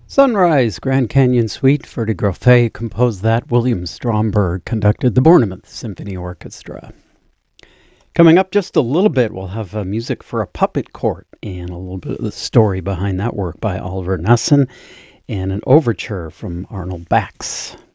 Sunrise, Grand Canyon Suite, Ferdy Grothe composed that. William Stromberg conducted the Bournemouth Symphony Orchestra. Coming up just a little bit, we'll have music for a puppet court and a little bit of the story behind that work by Oliver Knussen and an overture from Arnold Bax.